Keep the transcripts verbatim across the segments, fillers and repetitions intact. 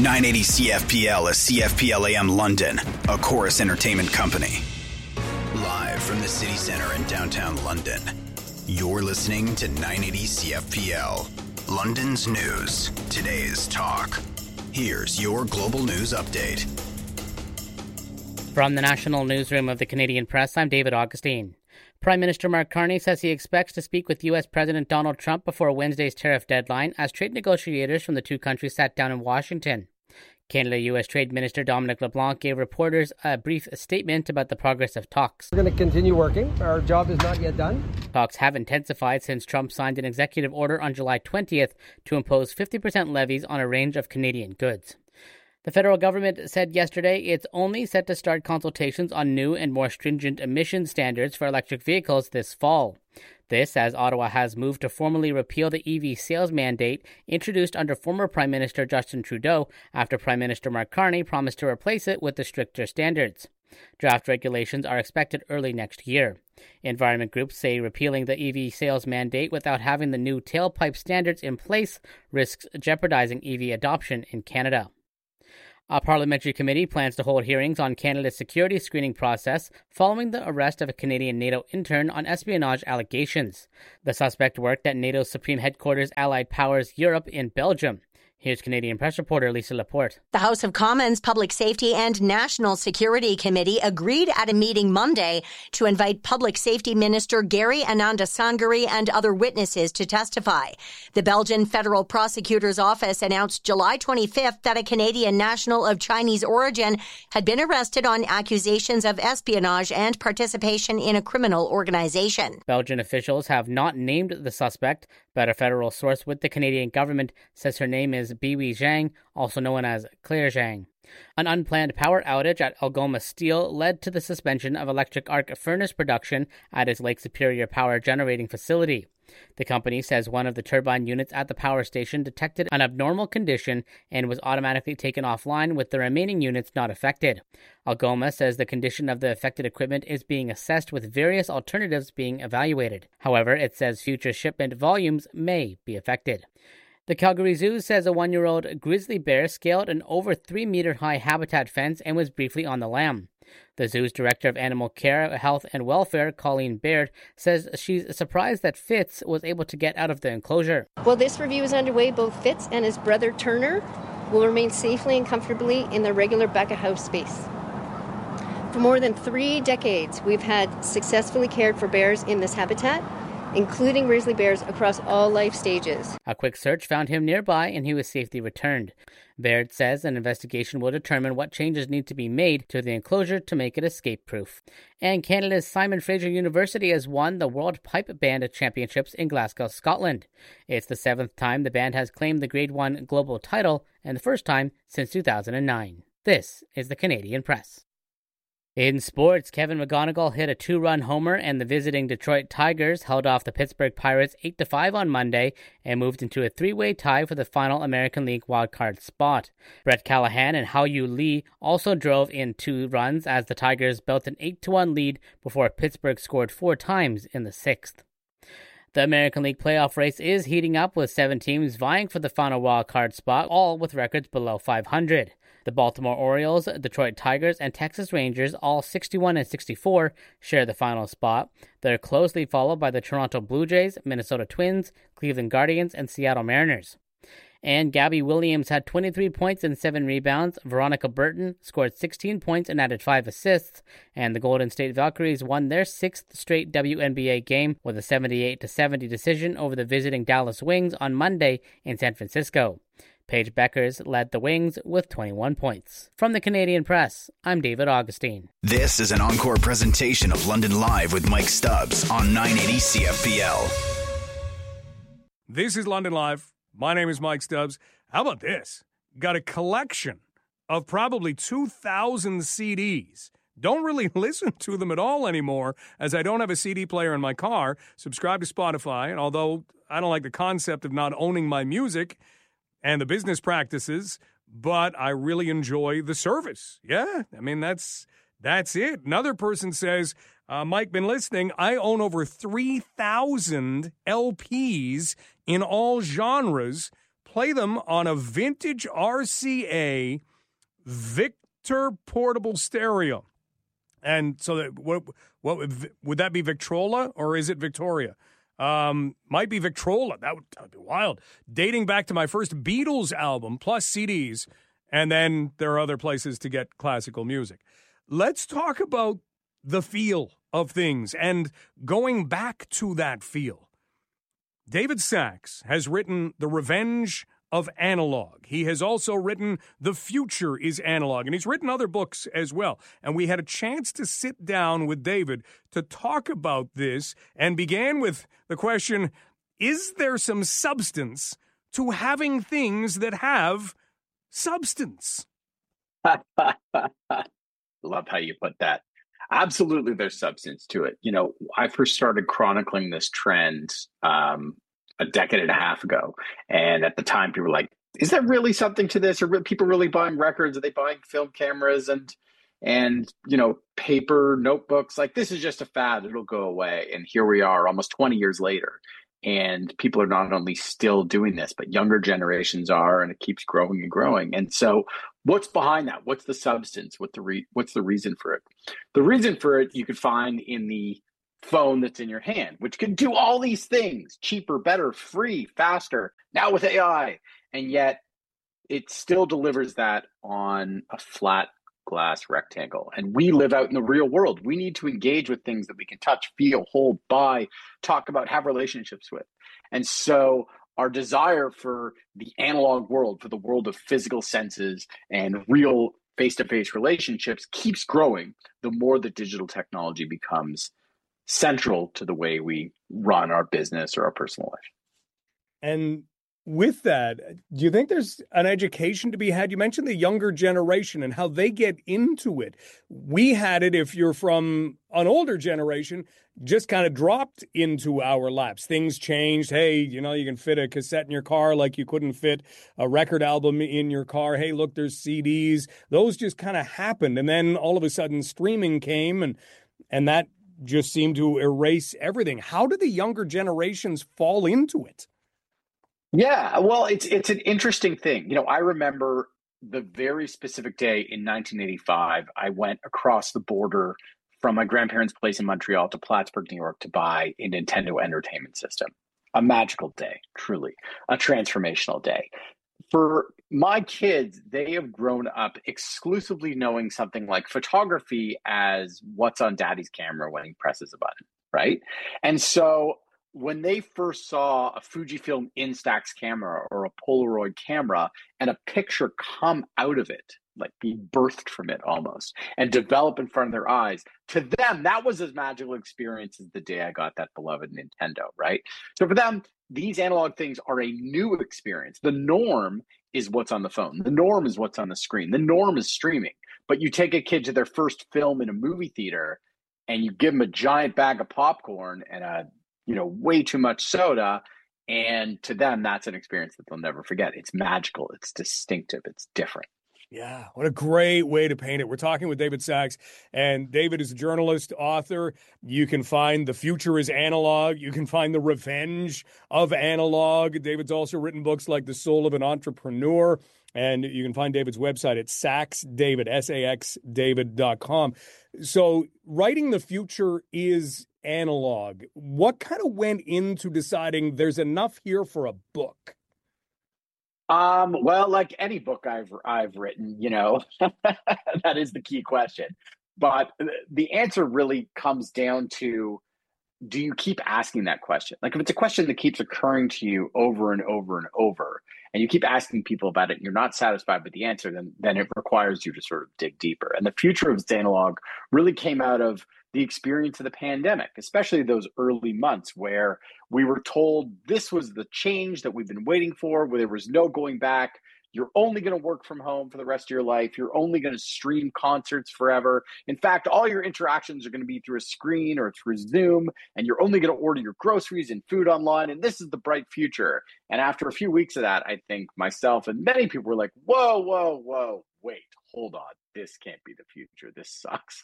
nine eighty C F P L is C F P L A M London, a Chorus Entertainment company. Live from the city centre in downtown London, you're listening to nine eighty C F P L, London's news, today's talk. Here's your global news update. From the National Newsroom of the Canadian Press, I'm David Augustine. Prime Minister Mark Carney says he expects to speak with U S President Donald Trump before Wednesday's tariff deadline as trade negotiators from the two countries sat down in Washington. Canada-U S Trade Minister Dominic LeBlanc gave reporters a brief statement about the progress of talks. We're going to continue working. Our job is not yet done. Talks have intensified since Trump signed an executive order on July twentieth to impose fifty percent levies on a range of Canadian goods. The federal government said yesterday it's only set to start consultations on new and more stringent emission standards for electric vehicles this fall. This as Ottawa has moved to formally repeal the E V sales mandate introduced under former Prime Minister Justin Trudeau after Prime Minister Mark Carney promised to replace it with the stricter standards. Draft regulations are expected early next year. Environment groups say repealing the E V sales mandate without having the new tailpipe standards in place risks jeopardizing E V adoption in Canada. A parliamentary committee plans to hold hearings on Canada's security screening process following the arrest of a Canadian NATO intern on espionage allegations. The suspect worked at NATO's Supreme Headquarters Allied Powers Europe in Belgium. Here's Canadian Press reporter Lisa Laporte. The House of Commons Public Safety and National Security Committee agreed at a meeting Monday to invite Public Safety Minister Gary Anandasangari and other witnesses to testify. The Belgian Federal Prosecutor's Office announced July twenty-fifth that a Canadian national of Chinese origin had been arrested on accusations of espionage and participation in a criminal organization. Belgian officials have not named the suspect, but a federal source with the Canadian government says her name is Biwi Zhang, also known as Claire Zhang. An unplanned power outage at Algoma Steel led to the suspension of electric arc furnace production at its Lake Superior power generating facility. The company says one of the turbine units at the power station detected an abnormal condition and was automatically taken offline, with the remaining units not affected. Algoma says the condition of the affected equipment is being assessed, with various alternatives being evaluated. However, it says future shipment volumes may be affected. The Calgary Zoo says a one-year-old grizzly bear scaled an over three-meter-high habitat fence and was briefly on the lam. The zoo's Director of Animal Care, Health and Welfare, Colleen Baird, says she's surprised that Fitz was able to get out of the enclosure. While this review is underway, both Fitz and his brother Turner will remain safely and comfortably in their regular back-of-house space. For more than three decades, we've had successfully cared for bears in this habitat, including grizzly bears across all life stages. A quick search found him nearby and he was safely returned. Baird says an investigation will determine what changes need to be made to the enclosure to make it escape-proof. And Canada's Simon Fraser University has won the World Pipe Band Championships in Glasgow, Scotland. It's the seventh time the band has claimed the Grade one global title and the first time since two thousand nine. This is the Canadian Press. In sports, Kevin McGonigal hit a two-run homer and the visiting Detroit Tigers held off the Pittsburgh Pirates eight to five on Monday and moved into a three-way tie for the final American League wildcard spot. Brett Callahan and Hao-Yu Lee also drove in two runs as the Tigers built an eight to one lead before Pittsburgh scored four times in the sixth. The American League playoff race is heating up with seven teams vying for the final wildcard spot, all with records below five hundred. The Baltimore Orioles, Detroit Tigers, and Texas Rangers, all sixty-one and sixty-four, share the final spot. They're closely followed by the Toronto Blue Jays, Minnesota Twins, Cleveland Guardians, and Seattle Mariners. And Gabby Williams had twenty-three points and seven rebounds. Veronica Burton scored sixteen points and added five assists. And the Golden State Valkyries won their sixth straight W N B A game with a seventy-eight to seventy decision over the visiting Dallas Wings on Monday in San Francisco. Paige Beckers led the Wings with twenty-one points. From the Canadian Press, I'm David Augustine. This is an encore presentation of London Live with Mike Stubbs on nine eighty C F P L. This is London Live. My name is Mike Stubbs. How about this? Got a collection of probably two thousand C Ds. Don't really listen to them at all anymore, as I don't have a C D player in my car. Subscribe to Spotify, and although I don't like the concept of not owning my music and the business practices, but I really enjoy the service. Yeah, I mean, that's that's it. Another person says, uh, Mike, been listening. I own over three thousand L Ps in all genres, play them on a vintage R C A Victor portable stereo. And so that, what, what would, would that be Victrola or is it Victoria? Um, might be Victrola. That would, that would be wild. Dating back to my first Beatles album, plus C Ds, and then there are other places to get classical music. Let's talk about the feel of things and going back to that feel. David Sachs has written The Revenge of Analog. He has also written The Future is Analog, and he's written other books as well. And we had a chance to sit down with David to talk about this and began with the question, is there some substance to having things that have substance? Love how you put that. Absolutely, there's substance to it. You know, I first started chronicling this trend um, a decade and a half ago. And at the time, people were like, is there really something to this? Are re- people really buying records? Are they buying film cameras and, and you know, paper notebooks? Like, this is just a fad. It'll go away. And here we are almost twenty years later. And people are not only still doing this, but younger generations are, and it keeps growing and growing. And so what's behind that? What's the substance? What the re- what's the reason for it? The reason for it you could find in the phone that's in your hand, which can do all these things, cheaper, better, free, faster, now with A I. And yet it still delivers that on a flat glass rectangle. And we live out in the real world. We need to engage with things that we can touch, feel, hold, buy, talk about, have relationships with. And so our desire for the analog world, for the world of physical senses and real face-to-face relationships keeps growing the more the digital technology becomes central to the way we run our business or our personal life. And with that, do you think there's an education to be had? You mentioned the younger generation and how they get into it. We had it, if you're from an older generation, just kind of dropped into our laps. Things changed. Hey, you know, you can fit a cassette in your car like you couldn't fit a record album in your car. Hey, look, there's C Ds. Those just kind of happened. And then all of a sudden streaming came and and that just seemed to erase everything. How do the younger generations fall into it? Yeah, well, it's it's an interesting thing. You know, I remember the very specific day in nineteen eighty-five, I went across the border from my grandparents' place in Montreal to Plattsburgh, New York, to buy a Nintendo Entertainment System. A magical day, truly, a transformational day. For my kids, they have grown up exclusively knowing something like photography as what's on daddy's camera when he presses a button, right? And so when they first saw a Fujifilm Instax camera or a Polaroid camera and a picture come out of it, like be birthed from it almost, and develop in front of their eyes, to them, that was as magical experience as the day I got that beloved Nintendo, right? So for them, these analog things are a new experience. The norm is what's on the phone. The norm is what's on the screen. The norm is streaming. But you take a kid to their first film in a movie theater and you give them a giant bag of popcorn and a you know, way too much soda. And to them, that's an experience that they'll never forget. It's magical. It's distinctive. It's different. Yeah, what a great way to paint it. We're talking with David Sachs, and David is a journalist, author. You can find The Future is Analog. You can find The Revenge of Analog. David's also written books like The Soul of an Entrepreneur, and you can find David's website at Sax David, S A X David dot com. So writing The Future is Analog, what kind of went into deciding there's enough here for a book? Um, well, like any book I've I've written, you know, that is the key question. But the answer really comes down to, do you keep asking that question? Like if it's a question that keeps occurring to you over and over and over, and you keep asking people about it and you're not satisfied with the answer, then then it requires you to sort of dig deeper. And the future of Analog really came out of the experience of the pandemic, especially those early months where we were told this was the change that we've been waiting for, where there was no going back. You're only going to work from home for the rest of your life. You're only going to stream concerts forever. In fact, all your interactions are going to be through a screen or through Zoom, and you're only going to order your groceries and food online, and this is the bright future. And after a few weeks of that, I think myself and many people were like, whoa, whoa, whoa, wait, hold on. This can't be the future. This sucks.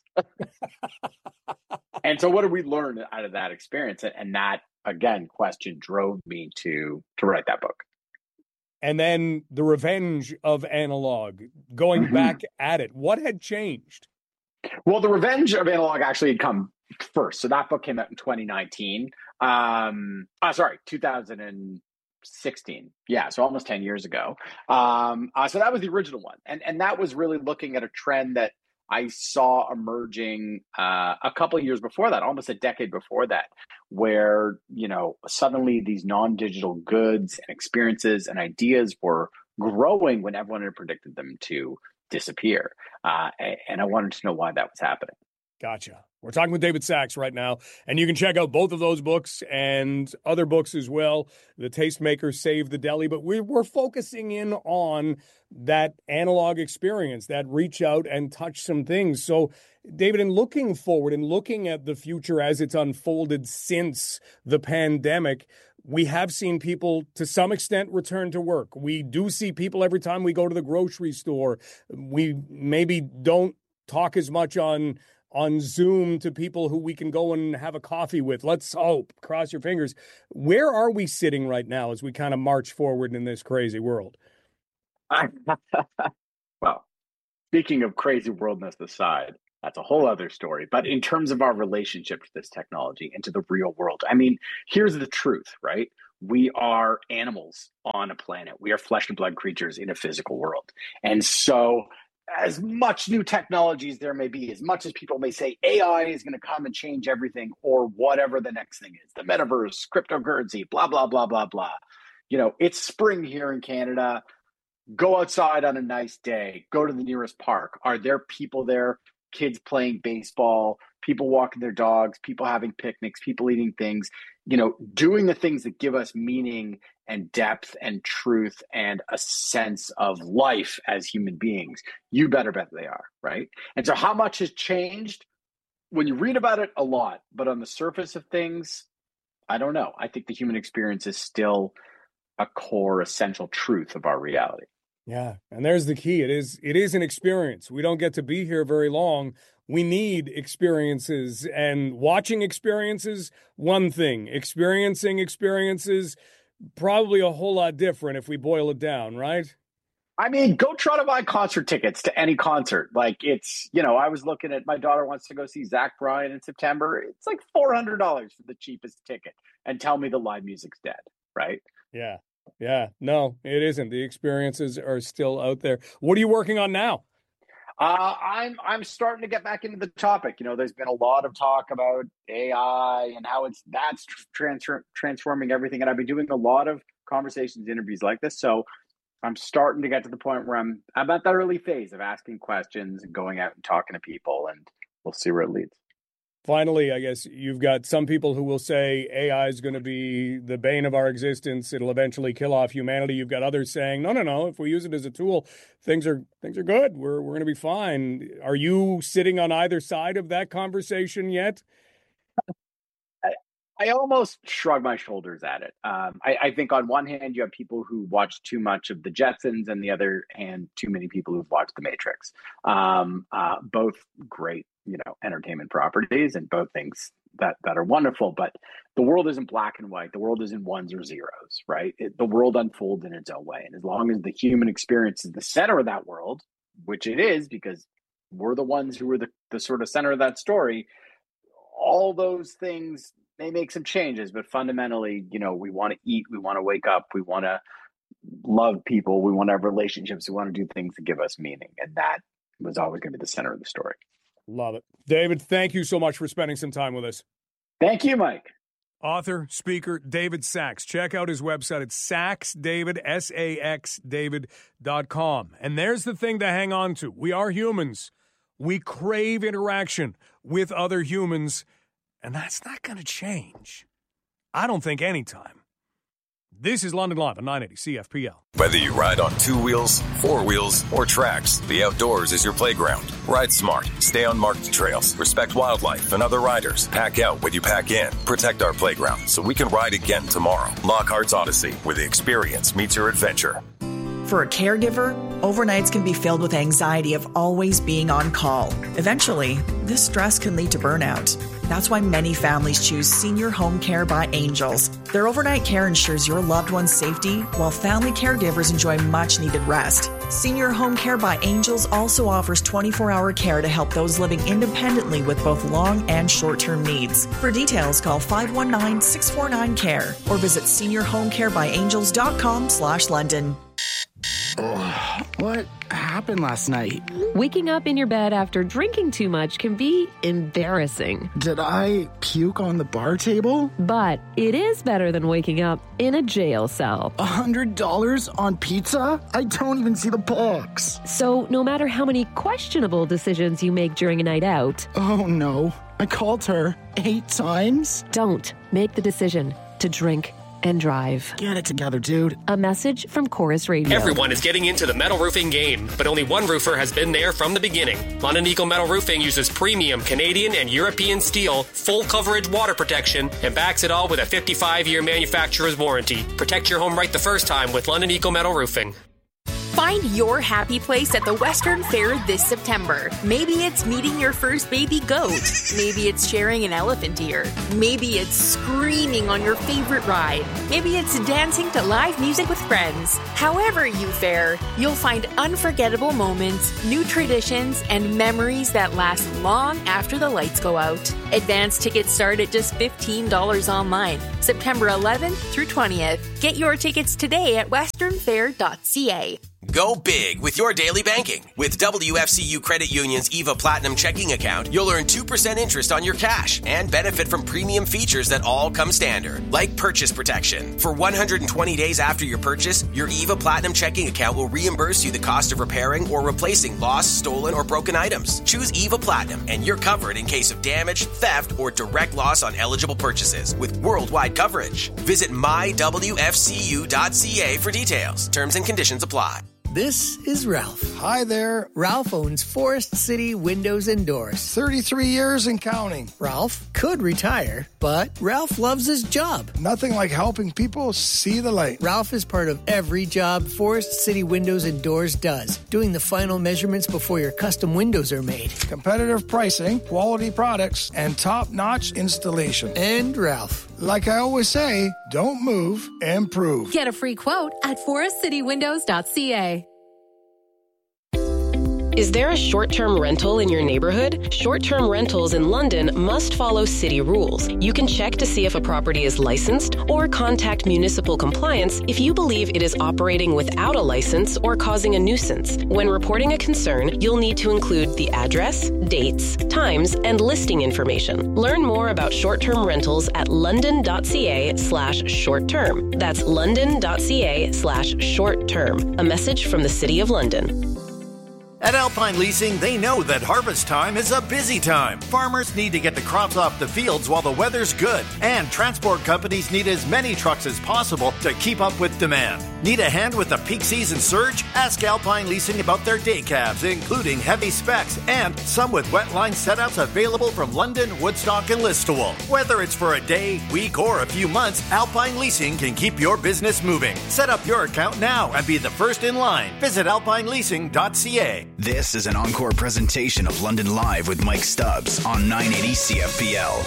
And so what did we learn out of that experience? And that, again, question drove me to to write that book. and then the revenge of analog, going mm-hmm. back at it. What had changed? Well, the revenge of analog actually had come first. So that book came out in twenty nineteen. Um, oh, sorry, two thousand sixteen. Yeah, so almost ten years ago. Um, uh, so that was the original one. And, and that was really looking at a trend that I saw emerging uh, a couple of years before that, almost a decade before that, where, you know, suddenly these non-digital goods and experiences and ideas were growing when everyone had predicted them to disappear. Uh, and I wanted to know why that was happening. Gotcha. We're talking with David Sacks right now, and you can check out both of those books and other books as well. The Tastemaker, Save the Deli, but we're, we're focusing in on that analog experience, that reach out and touch some things. So, David, in looking forward and looking at the future as it's unfolded since the pandemic, we have seen people, to some extent, return to work. We do see people every time we go to the grocery store. We maybe don't talk as much on on Zoom to people who we can go and have a coffee with. Let's hope, cross your fingers. Where are we sitting right now as we kind of march forward in this crazy world? Well, speaking of crazy worldness aside, that's a whole other story. But in terms of our relationship to this technology and to the real world, I mean, here's the truth, right? We are animals on a planet. We are flesh and blood creatures in a physical world. And so as much new technology as there may be, as much as people may say A I is going to come and change everything, or whatever the next thing is, the metaverse, cryptocurrency, blah, blah, blah, blah, blah. You know, it's spring here in Canada. Go outside on a nice day. Go to the nearest park. Are there people there? Kids playing baseball, people walking their dogs, people having picnics, people eating things, you know, doing the things that give us meaning and depth and truth and a sense of life as human beings. You better bet they are, right? And so how much has changed? When you read about it, a lot. But on the surface of things, I don't know. I think the human experience is still a core, essential truth of our reality. Yeah, and there's the key. It is it is an experience. We don't get to be here very long. We need experiences, and watching experiences, one thing. Experiencing experiences, probably a whole lot different if we boil it down, right? I mean, go try to buy concert tickets to any concert. Like, it's, you know, I was looking at, my daughter wants to go see Zach Bryan in September. It's like four hundred dollars for the cheapest ticket, and tell me the live music's dead, right? Yeah. Yeah, no, it isn't. The experiences are still out there. What are you working on now? Uh, I'm I'm starting to get back into the topic. You know, there's been a lot of talk about A I and how it's that's transfer, transforming everything. And I've been doing a lot of conversations, interviews like this. So I'm starting to get to the point where I'm I'm at that early phase of asking questions and going out and talking to people, and we'll see where it leads. Finally, I guess you've got some people who will say A I is going to be the bane of our existence. It'll eventually kill off humanity. You've got others saying, no, no, no. If we use it as a tool, things are things are good. We're we're going to be fine. Are you sitting on either side of that conversation yet? I, I almost shrug my shoulders at it. Um, I, I think on one hand, you have people who watch too much of the Jetsons, and the other hand, too many people who've watched The Matrix. Um, uh, both great, you know, entertainment properties, and both things that, that are wonderful. But the world isn't black and white. The world isn't ones or zeros, right? It, the world unfolds in its own way. And as long as the human experience is the center of that world, which it is, because we're the ones who are the, the sort of center of that story, all those things may make some changes. But fundamentally, you know, we want to eat, we want to wake up, we want to love people, we want to have relationships, we want to do things that give us meaning. And that was always going to be the center of the story. Love it. David, thank you so much for spending some time with us. Thank you, Mike. Author, speaker, David Sacks. Check out his website. It's Sacks David, S A X David dot com. And there's the thing to hang on to. We are humans. We crave interaction with other humans, and that's not going to change. I don't think anytime. This is London Live on nine eighty C F P L. Whether you ride on two wheels, four wheels, or tracks, the outdoors is your playground. Ride smart. Stay on marked trails. Respect wildlife and other riders. Pack out what you pack in. Protect our playground so we can ride again tomorrow. Lockhart's Odyssey, where the experience meets your adventure. For a caregiver, Overnights can be filled with anxiety of always being on call. Eventually, this stress can lead to burnout. That's why many families choose Senior Home Care by Angels. Their overnight care ensures your loved one's safety, while family caregivers enjoy much-needed rest. Senior Home Care by Angels also offers twenty-four hour care to help those living independently with both long and short-term needs. For details, call five one nine, six four nine, C A R E or visit senior home care by angels dot com slash London. Oh, what happened last night? Waking up in your bed after drinking too much can be embarrassing. Did I puke on the bar table? But it is better than waking up in a jail cell. A hundred dollars on pizza? I don't even see the box. So no matter how many questionable decisions you make during a night out... Oh no, I called her eight times? Don't make the decision to drink and drive. Get it together, dude. A message from Chorus Radio. Everyone is getting into the metal roofing game, but only one roofer has been there from the beginning. London Eagle Metal Roofing uses premium Canadian and European steel, full coverage water protection, and backs it all with a fifty-five year manufacturer's warranty. Protect your home right the first time with London Eagle Metal Roofing. Find your happy place at the Western Fair this September. Maybe it's meeting your first baby goat. Maybe it's sharing an elephant ear. Maybe it's screaming on your favorite ride. Maybe it's dancing to live music with friends. However you fare, you'll find unforgettable moments, new traditions, and memories that last long after the lights go out. Advance tickets start at just fifteen dollars online, September eleventh through twentieth. Get your tickets today at western fair dot c a. Go big with your daily banking. With W F C U Credit Union's EVA Platinum checking account, you'll earn two percent interest on your cash and benefit from premium features that all come standard, like purchase protection. For one hundred twenty days after your purchase, your EVA Platinum checking account will reimburse you the cost of repairing or replacing lost, stolen, or broken items. Choose EVA Platinum and you're covered in case of damage, theft, or direct loss on eligible purchases with worldwide coverage. Visit my w f c u dot c a for details. Terms and conditions apply. This is Ralph. Hi there. Ralph owns Forest City Windows and Doors. thirty-three years and counting. Ralph could retire, but Ralph loves his job. Nothing like helping people see the light. Ralph is part of every job Forest City Windows and Doors does, doing the final measurements before your custom windows are made. Competitive pricing, quality products, and top-notch installation. And Ralph. Like I always say, don't move, improve. Get a free quote at forest city windows dot c a. Is there a short-term rental in your neighborhood? Short-term rentals in London must follow city rules. You can check to see if a property is licensed or contact municipal compliance if you believe it is operating without a license or causing a nuisance. When reporting a concern, you'll need to include the address, dates, times, and listing information. Learn more about short-term rentals at london dot c a slash short-term. That's london dot c a slash short-term. A message from the City of London. At Alpine Leasing, they know that harvest time is a busy time. Farmers need to get the crops off the fields while the weather's good, and transport companies need as many trucks as possible to keep up with demand. Need a hand with the peak season surge? Ask Alpine Leasing about their day cabs, including heavy specs and some with wet line setouts available from London, Woodstock, and Listowel. Whether it's for a day, week, or a few months, Alpine Leasing can keep your business moving. Set up your account now and be the first in line. Visit alpine leasing dot c a. This is an encore presentation of London Live with Mike Stubbs on nine eighty C F P L.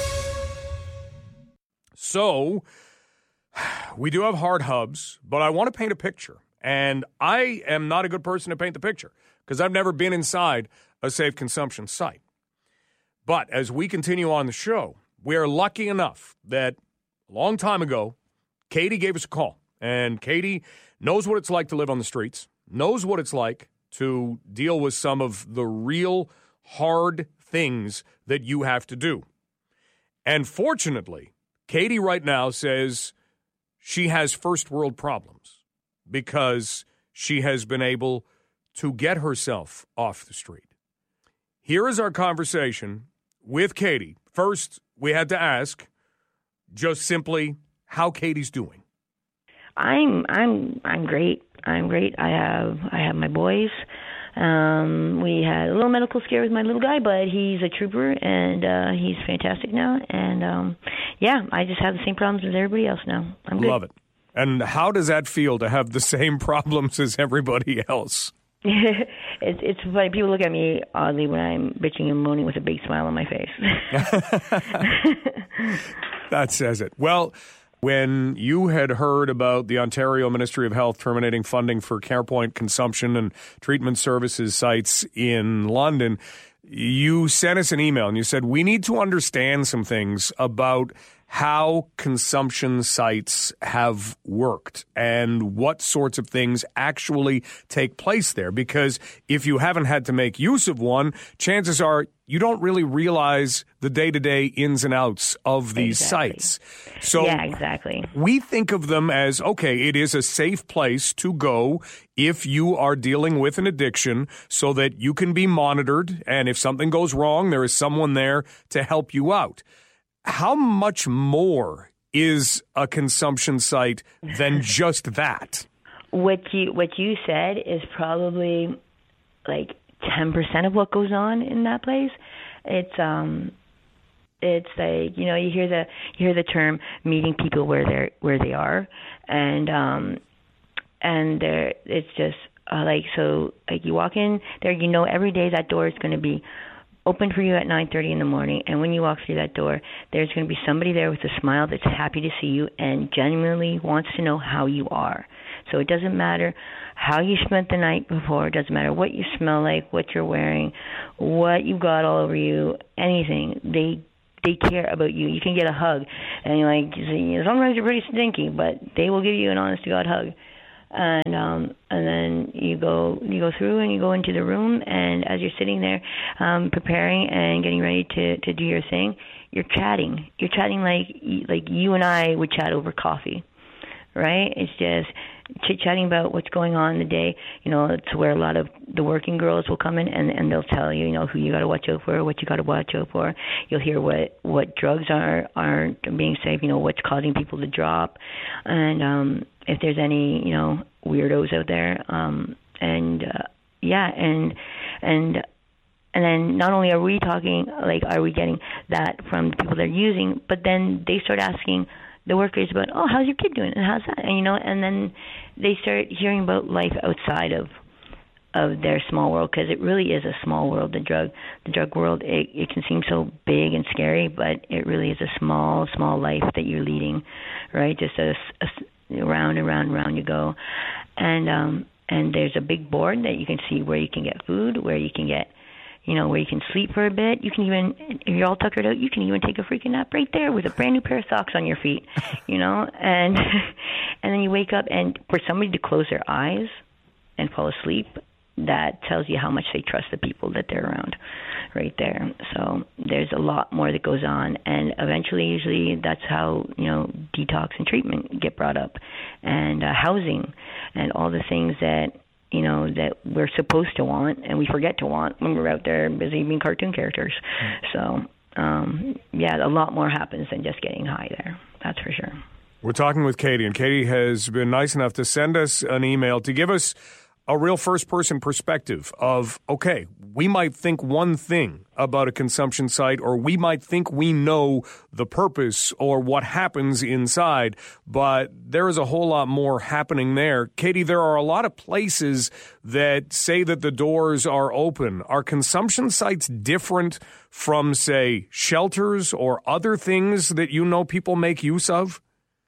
So, we do have hard hubs, but I want to paint a picture. And I am not a good person to paint the picture because I've never been inside a safe consumption site. But as we continue on the show, we are lucky enough that a long time ago, Katie gave us a call. And Katie knows what it's like to live on the streets, knows what it's like to deal with some of the real hard things that you have to do. And fortunately, Katie right now says she has first world problems because she has been able to get herself off the street. Here is our conversation with Katie. First, we had to ask just simply how Katie's doing. I'm I'm I'm great. I'm great. I have I have my boys. Um, we had a little medical scare with my little guy, but he's a trooper and uh, he's fantastic now. And um, yeah, I just have the same problems as everybody else now. I'm good. Love it. And how does that feel to have the same problems as everybody else? it's it's funny. People look at me oddly when I'm bitching and moaning with a big smile on my face. That says it. Well, when you had heard about the Ontario Ministry of Health terminating funding for CarePoint consumption and treatment services sites in London, you sent us an email and you said, we need to understand some things about how consumption sites have worked and what sorts of things actually take place there. Because if you haven't had to make use of one, chances are you don't really realize the day-to-day ins and outs of these Exactly. sites. So yeah, exactly. we think of them as, okay, it is a safe place to go if you are dealing with an addiction so that you can be monitored. And if something goes wrong, there is someone there to help you out. How much more is a consumption site than just that? What you what you said is probably like ten percent of what goes on in that place. It's um, it's like, you know, you hear the you hear the term meeting people where they're where they are, and um, and there it's just uh, like so like you walk in there, you know, every day that door is going to be open for you at nine thirty in the morning, and when you walk through that door, there's going to be somebody there with a smile that's happy to see you and genuinely wants to know how you are. So it doesn't matter how you spent the night before, it doesn't matter what you smell like, what you're wearing, what you've got all over you, anything. They they care about you. You can get a hug, and you're like, sometimes you're pretty stinky, but they will give you an honest-to-God hug. And um, and then you go you go through and you go into the room, and as you're sitting there um, preparing and getting ready to, to do your thing, you're chatting. You're chatting like like you and I would chat over coffee, right? It's just chit-chatting about what's going on in the day. You know, it's where a lot of the working girls will come in, and, and they'll tell you, you know, who you got to watch out for, what you got to watch out for. You'll hear what, what drugs are, aren't being safe, you know, what's causing people to drop. And um, if there's any, you know, weirdos out there. Um, and, uh, yeah, and and and then not only are we talking, like, are we getting that from the people they're using, but then they start asking the workers about, oh, how's your kid doing, and how's that, and you know, and then they start hearing about life outside of of their small world, because it really is a small world. The drug, the drug world, it, it can seem so big and scary, but it really is a small, small life that you're leading, right? Just a, a round and round and round you go, and um, and there's a big board that you can see where you can get food, where you can get, you know, where you can sleep for a bit. You can even, if you're all tuckered out, you can even take a freaking nap right there with a brand new pair of socks on your feet, you know, and and then you wake up, and for somebody to close their eyes and fall asleep, that tells you how much they trust the people that they're around right there. So there's a lot more that goes on, and eventually, usually, that's how, you know, detox and treatment get brought up, and uh, housing, and all the things that, you know, that we're supposed to want and we forget to want when we're out there busy being cartoon characters. So, um, yeah, a lot more happens than just getting high there. That's for sure. We're talking with Katie, and Katie has been nice enough to send us an email to give us a real first-person perspective of, okay, we might think one thing about a consumption site, or we might think we know the purpose or what happens inside, but there is a whole lot more happening there. Katie, there are a lot of places that say that the doors are open. Are consumption sites different from, say, shelters or other things that you know people make use of?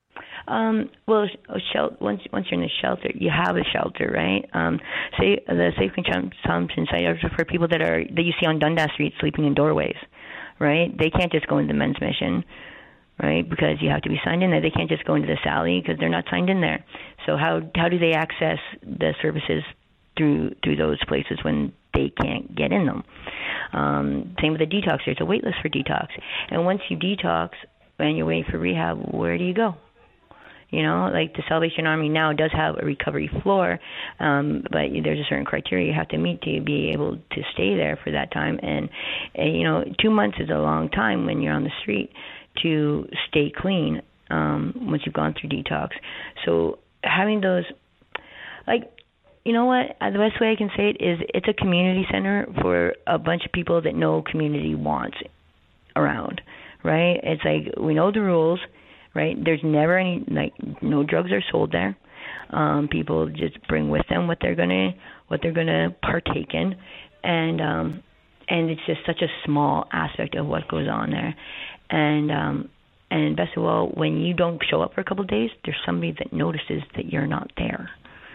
Um, well, shel- once once you're in a shelter, you have a shelter, right? Um, say the safe consumption site are for people that are that you see on Dundas Street sleeping in doorways, right? They can't just go into the men's mission, right? Because you have to be signed in there. They can't just go into the Sally because they're not signed in there. So how how do they access the services through through those places when they can't get in them? Um, same with the detox. There's a wait list for detox, and once you detox and you're waiting for rehab, where do you go? You know, like the Salvation Army now does have a recovery floor, um, but there's a certain criteria you have to meet to be able to stay there for that time. And, and you know, two months is a long time when you're on the street to stay clean um, once you've gone through detox. So having those, like, you know what, the best way I can say it is it's a community center for a bunch of people that no community wants around, right? It's like we know the rules. Right? There's never any, like, no drugs are sold there. Um, people just bring with them what they're gonna what they're going to partake in, and um, and it's just such a small aspect of what goes on there, and um, and best of all, when you don't show up for a couple of days, there's somebody that notices that you're not there,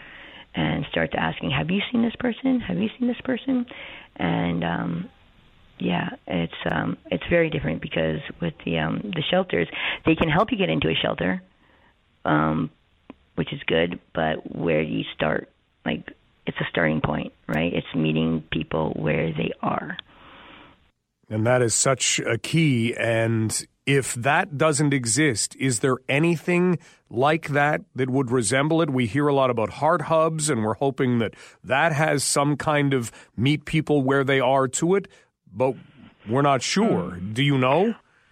and starts asking, "Have you seen this person? Have you seen this person?" And um, yeah, it's um, it's very different because with the um, the shelters, they can help you get into a shelter, um, which is good. But where do you start? Like, it's a starting point, right? It's meeting people where they are. And that is such a key. And if that doesn't exist, is there anything like that that would resemble it? We hear a lot about heart hubs, and we're hoping that that has some kind of meet people where they are to it, but we're not sure. Mm. Do you know?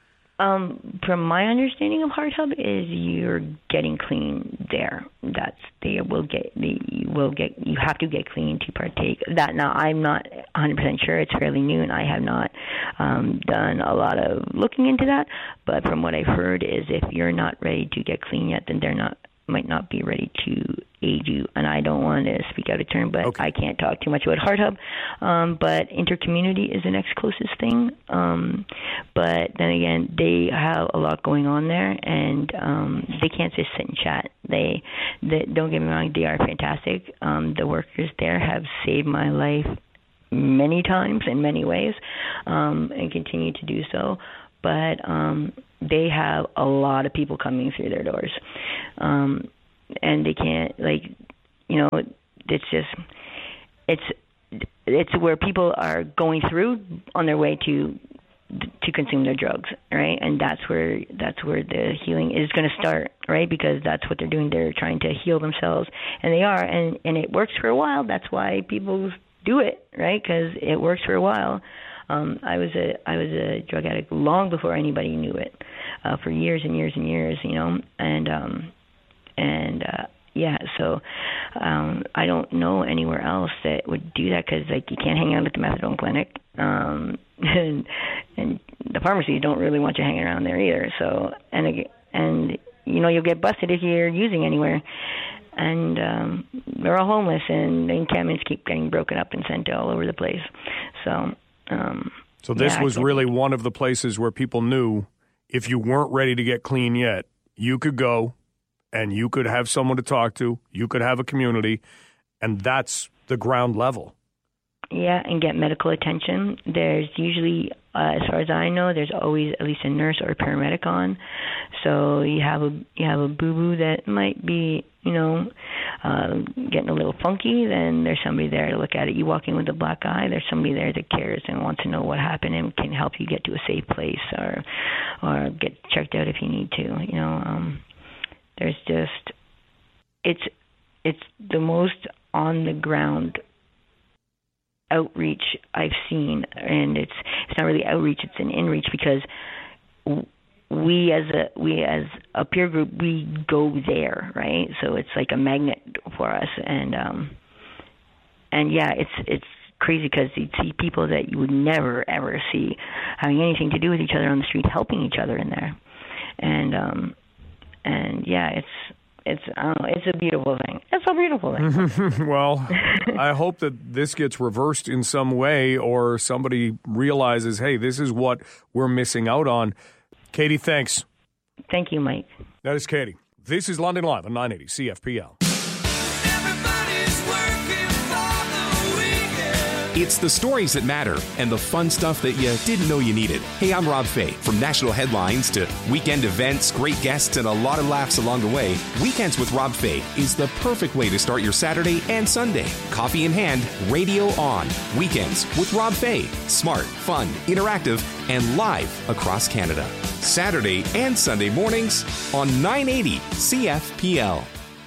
Um, from my understanding of Heart Hub is you're getting clean there. That's they will get they will get you have to get clean to partake. That now I'm not one hundred percent sure. It's fairly new, and I have not um, done a lot of looking into that. But from what I've heard is if you're not ready to get clean yet, then they're not might not be ready to aid you. And I don't want to speak out of turn, but okay. I can't talk too much about Heart Hub. Um, but Intercommunity is the next closest thing. Um, but then again, they have a lot going on there, and um, they can't just sit and chat. They, they don't get me wrong, they are fantastic. Um, the workers there have saved my life many times in many ways, um, and continue to do so. But um, they have a lot of people coming through their doors. Um, and they can't, like, you know, it's just, it's, it's where people are going through on their way to, to consume their drugs, right? And that's where, that's where the healing is going to start, right? Because that's what they're doing. They're trying to heal themselves, and they are, and, and it works for a while. That's why people do it, right? Because it works for a while. Um, I was a I was a drug addict long before anybody knew it, uh, for years and years and years, you know, and um, and uh, yeah, so um, I don't know anywhere else that would do that because like you can't hang out at the methadone clinic, um, and and the pharmacies don't really want you hanging around there either. So and and you know you'll get busted if you're using anywhere. And um, they're all homeless, and the encampments keep getting broken up and sent all over the place. So. Um, so this yeah, was really one of the places where people knew if you weren't ready to get clean yet, you could go and you could have someone to talk to, you could have a community, and that's the ground level. Yeah, and get medical attention. There's usually, uh, as far as I know, there's always at least a nurse or a paramedic on. So you have a you have a boo-boo that might be, you know, uh, getting a little funky, then there's somebody there to look at it. You walk in with a black eye, there's somebody there that cares and wants to know what happened and can help you get to a safe place or or get checked out if you need to. You know, um, there's just it's it's the most on the ground outreach I've seen, and it's it's not really outreach, it's an inreach because we as a we as a peer group we go there, right? So it's like a magnet for us, and um and yeah, it's it's crazy because you see people that you would never ever see having anything to do with each other on the street helping each other in there, and um and yeah, it's It's I don't know, it's a beautiful thing. It's a beautiful thing. Well, I hope that this gets reversed in some way or somebody realizes, hey, this is what we're missing out on. Katie, thanks. Thank you, Mike. That is Katie. This is London Live on nine eighty C F P L. It's the stories that matter and the fun stuff that you didn't know you needed. Hey, I'm Rob Fay. From national headlines to weekend events, great guests, and a lot of laughs along the way, Weekends with Rob Fay is the perfect way to start your Saturday and Sunday. Coffee in hand, radio on. Weekends with Rob Fay. Smart, fun, interactive, and live across Canada. Saturday and Sunday mornings on nine eighty C F P L.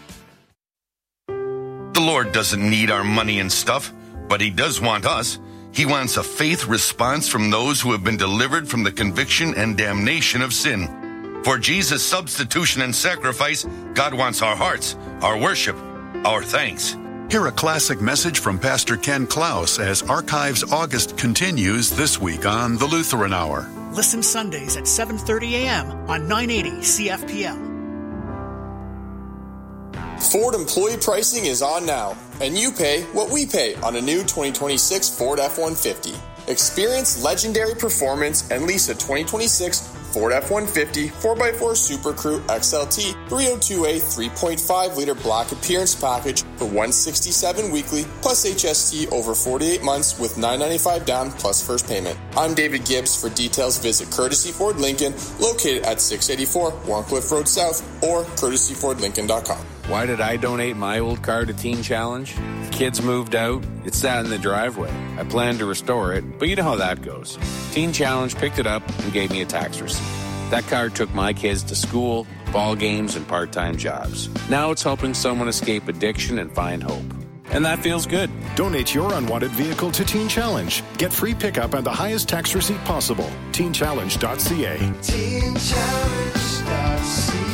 The Lord doesn't need our money and stuff, but he does want us. He wants a faith response from those who have been delivered from the conviction and damnation of sin. For Jesus' substitution and sacrifice, God wants our hearts, our worship, our thanks. Hear a classic message from Pastor Ken Klaus as Archives August continues this week on the Lutheran Hour. Listen Sundays at seven thirty a.m. on nine eighty C F P L. Ford employee pricing is on now. and you pay what we pay on a new twenty twenty-six Ford F one fifty. Experience legendary performance and lease a twenty twenty-six Ford F one fifty four by four Super Crew X L T three oh two A three point five liter black appearance package for one hundred sixty-seven dollars weekly plus H S T over forty-eight months with nine hundred ninety-five dollars down plus first payment. I'm David Gibbs. For details, visit Courtesy Ford Lincoln, located at six eighty-four Warncliffe Road South, or courtesy ford lincoln dot com. Why did I donate my old car to Teen Challenge? The kids moved out. It sat in the driveway. I planned to restore it, but you know how that goes. Teen Challenge picked it up and gave me a tax receipt. That car took my kids to school, ball games, and part-time jobs. Now it's helping someone escape addiction and find hope. And that feels good. Donate your unwanted vehicle to Teen Challenge. Get free pickup and the highest tax receipt possible. teen challenge dot c a. teen challenge dot c a.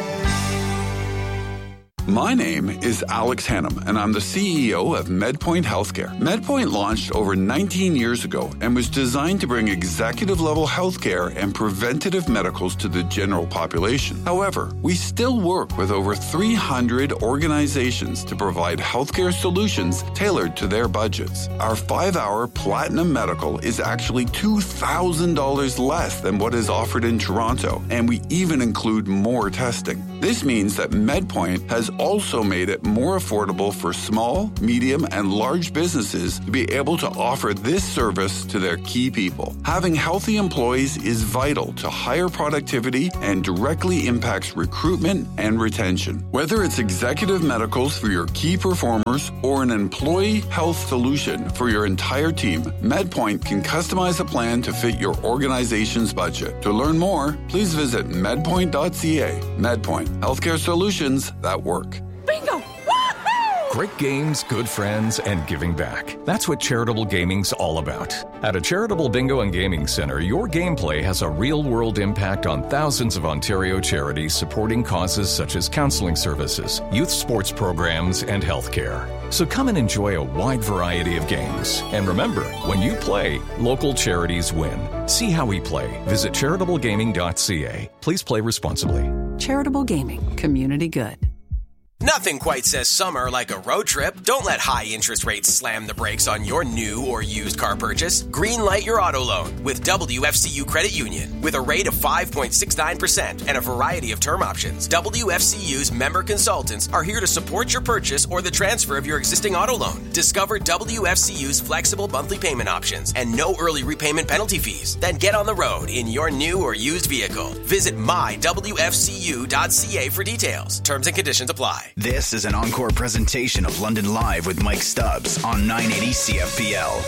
My name is Alex Hannum, and I'm the C E O of MedPoint Healthcare. MedPoint launched over nineteen years ago and was designed to bring executive-level healthcare and preventative medicals to the general population. However, we still work with over three hundred organizations to provide healthcare solutions tailored to their budgets. Our five-hour Platinum Medical is actually two thousand dollars less than what is offered in Toronto, and we even include more testing. This means that MedPoint has also made it more affordable for small, medium, and large businesses to be able to offer this service to their key people. Having healthy employees is vital to higher productivity and directly impacts recruitment and retention. Whether it's executive medicals for your key performers or an employee health solution for your entire team, MedPoint can customize a plan to fit your organization's budget. To learn more, please visit medpoint dot c a. MedPoint, healthcare solutions that work. Bingo! Great games, good friends, and giving back. That's what Charitable Gaming's all about. At a Charitable Bingo and Gaming Center, your gameplay has a real-world impact on thousands of Ontario charities supporting causes such as counseling services, youth sports programs, and healthcare. So come and enjoy a wide variety of games. And remember, when you play, local charities win. See how we play. Visit charitable gaming dot c a. Please play responsibly. Charitable Gaming. Community good. Nothing quite says summer like a road trip. Don't let high interest rates slam the brakes on your new or used car purchase. Greenlight your auto loan with W F C U Credit Union. With a rate of five point six nine percent and a variety of term options, W F C U's member consultants are here to support your purchase or the transfer of your existing auto loan. Discover W F C U's flexible monthly payment options and no early repayment penalty fees. Then get on the road in your new or used vehicle. Visit my w f c u dot c a for details. Terms and conditions apply. This is an encore presentation of London Live with Mike Stubbs on nine eighty C F P L.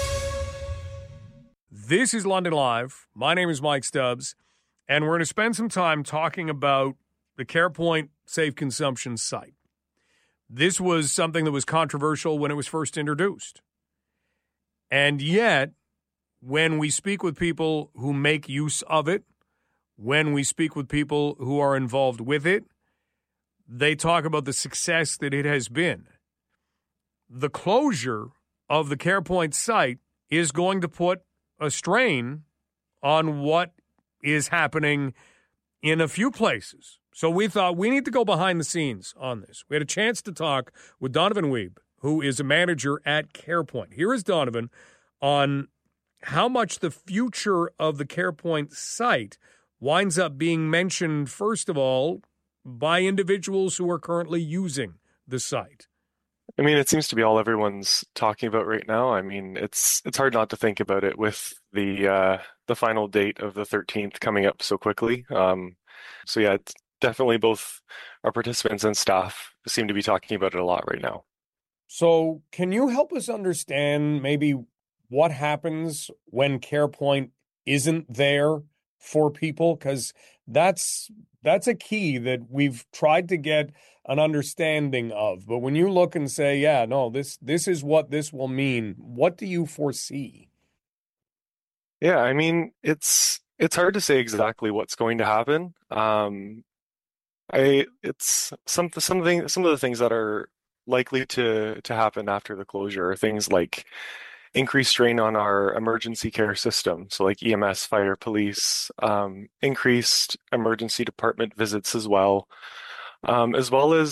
This is London Live. My name is Mike Stubbs, and we're going to spend some time talking about the CarePoint Safe Consumption site. This was something that was controversial when it was first introduced. And yet, when we speak with people who make use of it, when we speak with people who are involved with it, they talk about the success that it has been. The closure of the CarePoint site is going to put a strain on what is happening in a few places. So we thought we need to go behind the scenes on this. We had a chance to talk with Donovan Wiebe, who is a manager at CarePoint. Here is Donovan on how much the future of the CarePoint site winds up being mentioned, first of all, by individuals who are currently using the site. I mean, it seems to be all everyone's talking about right now. I mean, it's it's hard not to think about it with the uh, the final date of the thirteenth coming up so quickly. Um, so yeah, it's definitely both our participants and staff seem to be talking about it a lot right now. So can you help us understand maybe what happens when CarePoint isn't there for people? Because that's That's a key that we've tried to get an understanding of. But when you look and say, yeah, no, this this is what this will mean, what do you foresee? Yeah, I mean, it's it's hard to say exactly what's going to happen. Um, I it's some something some of the things that are likely to to happen after the closure are things like increased strain on our emergency care system, so like E M S, fire, police, um, increased emergency department visits as well, um, as well as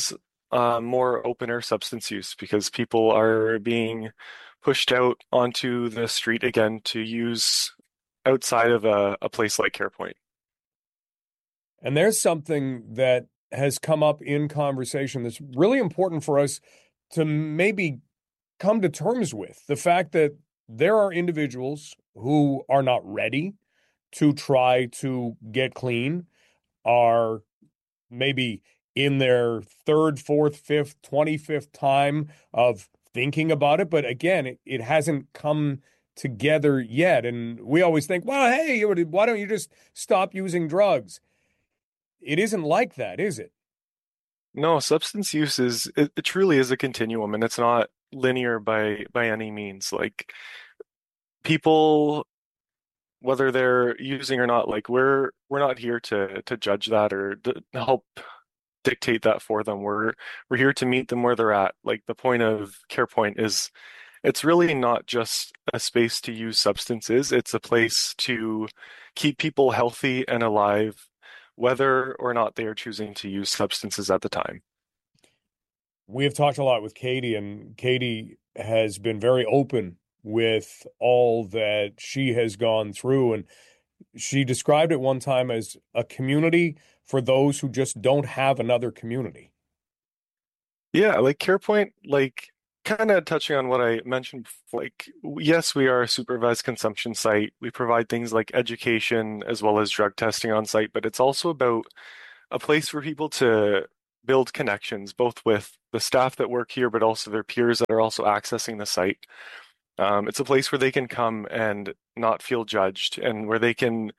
uh, more open air substance use because people are being pushed out onto the street again to use outside of a, a place like CarePoint. And there's something that has come up in conversation that's really important for us to maybe come to terms with. The fact that there are individuals who are not ready to try to get clean, are maybe in their third, fourth, fifth, twenty-fifth time of thinking about it. But again, it, it hasn't come together yet. And we always think, well, hey, why don't you just stop using drugs? It isn't like that, is it? No, substance use is, it, it truly is a continuum, and it's not linear by by any means. Like, people, whether they're using or not, like we're we're not here to to judge that or to help dictate that for them. We're we're here to meet them where they're at. Like, the point of CarePoint is, it's really not just a space to use substances. It's a place to keep people healthy and alive, whether or not they are choosing to use substances at the time. We have talked a lot with Katie, and Katie has been very open with all that she has gone through. And she described it one time as a community for those who just don't have another community. Yeah, like CarePoint, like kind of touching on what I mentioned before, like, yes, we are a supervised consumption site. We provide things like education as well as drug testing on site, but it's also about a place for people to build connections, both with the staff that work here, but also their peers that are also accessing the site. Um, it's a place where they can come and not feel judged, and where they can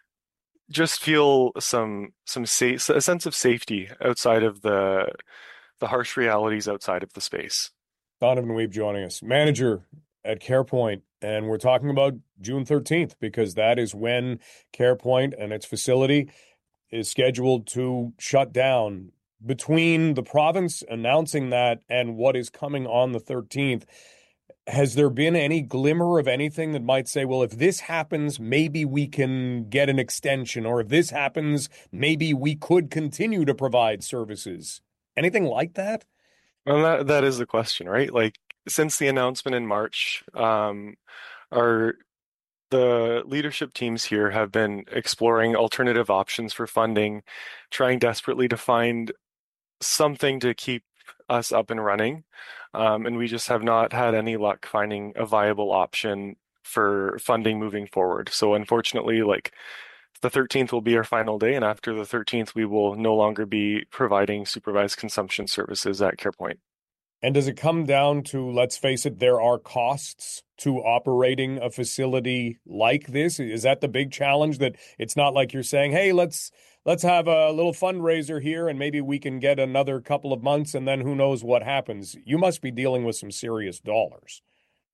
just feel some some sa- a sense of safety outside of the the harsh realities outside of the space. Donovan Weeb joining us, manager at CarePoint, and we're talking about June thirteenth because that is when CarePoint and its facility is scheduled to shut down. Between the province announcing that and what is coming on the thirteenth, has there been any glimmer of anything that might say, well, if this happens, maybe we can get an extension, or if this happens, maybe we could continue to provide services? Anything like that? Well, that that is the question, right? Like, since the announcement in March, um, our the leadership teams here have been exploring alternative options for funding, trying desperately to find something to keep us up and running. Um, and we just have not had any luck finding a viable option for funding moving forward. So unfortunately, like, the thirteenth will be our final day, and after the thirteenth, we will no longer be providing supervised consumption services at CarePoint. And does it come down to, let's face it, there are costs to operating a facility like this? Is that the big challenge, that it's not like you're saying, hey, let's let's have a little fundraiser here and maybe we can get another couple of months and then who knows what happens? You must be dealing with some serious dollars.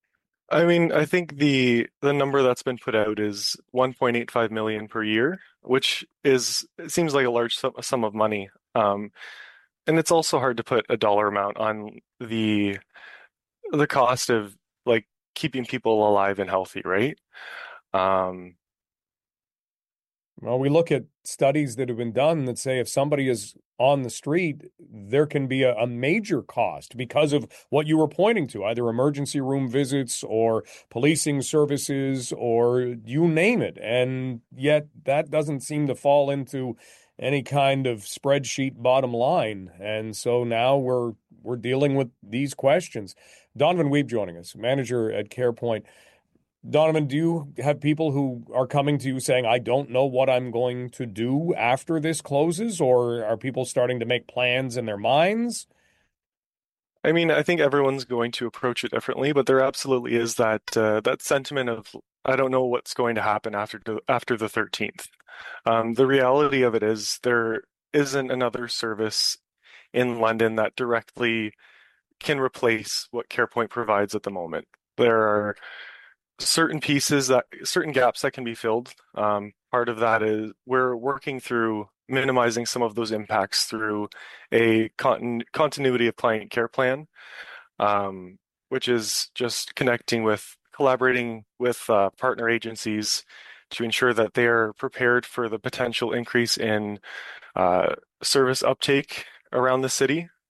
I mean, I think the the number that's been put out is one point eight five million per year, which is, it seems like a large sum, sum of money. Um, and it's also hard to put a dollar amount on the the cost of, like, keeping people alive and healthy, right? Um, Well, we look at studies that have been done that say if somebody is on the street, there can be a, a major cost because of what you were pointing to, either emergency room visits or policing services or you name it. And yet that doesn't seem to fall into any kind of spreadsheet bottom line. And so now we're we're dealing with these questions. Donovan Weeb joining us, manager at CarePoint. Donovan, do you have people who are coming to you saying, I don't know what I'm going to do after this closes, or are people starting to make plans in their minds? I mean, I think everyone's going to approach it differently, but there absolutely is that uh, that sentiment of, I don't know what's going to happen after the, after the thirteenth. Um, the reality of it is there isn't another service in London that directly can replace what CarePoint provides at the moment. There are certain pieces, that certain gaps that can be filled. Um, part of that is we're working through minimizing some of those impacts through a continu- continuity of client care plan, um, which is just connecting with, collaborating with uh, partner agencies to ensure that they are prepared for the potential increase in uh, service uptake around the city.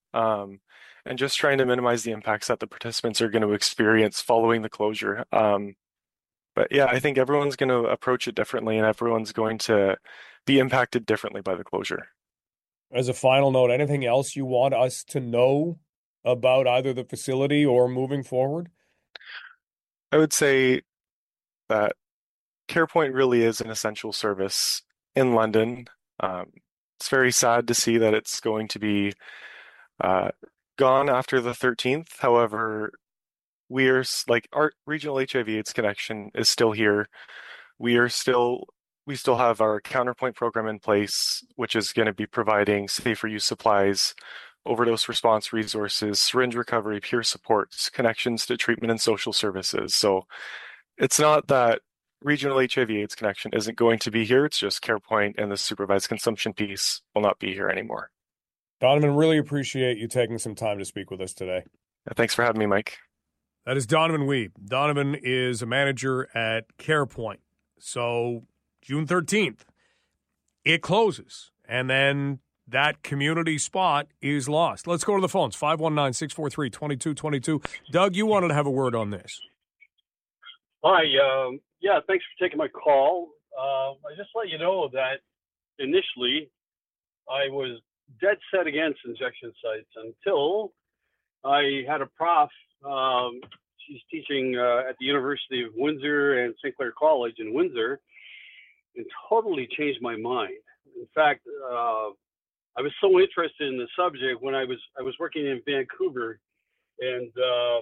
um, and just trying to minimize the impacts that the participants are going to experience following the closure. Um, but yeah, I think everyone's going to approach it differently, and everyone's going to be impacted differently by the closure. As a final note, anything else you want us to know about either the facility or moving forward? I would say that CarePoint really is an essential service in London. Um, it's very sad to see that it's going to be uh, gone after the thirteenth. However, we're like our regional H I V AIDS connection is still here. We are still we still have our Counterpoint program in place, which is going to be providing safe for use supplies, overdose response resources, syringe recovery, peer supports, connections to treatment and social services. So it's not that regional H I V AIDS connection isn't going to be here. It's just CarePoint and the supervised consumption piece will not be here anymore. Donovan, really appreciate you taking some time to speak with us today. Thanks for having me, Mike. That is Donovan Wiebe. Donovan is a manager at CarePoint. So June thirteenth, it closes, and then that community spot is lost. Let's go to the phones, five one nine, six four three, two two two two. Doug, you wanted to have a word on this. Hi, um, yeah, thanks for taking my call. Uh, I just let you know that initially I was dead set against injection sites until I had a prof. Um, she's teaching uh, at the University of Windsor and Saint Clair College in Windsor, and totally changed my mind. In fact, uh, I was so interested in the subject when I was I was working in Vancouver, and uh,